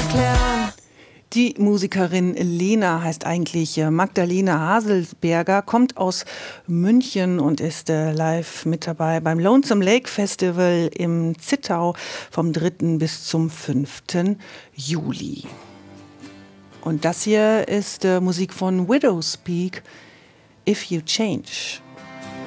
erklären. Die Musikerin Lena heißt eigentlich Magdalena Haselberger, kommt aus München und ist live mit dabei beim Lonesome Lake Festival im Zittau vom 3. bis zum 5. Juli. Und das hier ist Musik von Widowspeak, If You Change.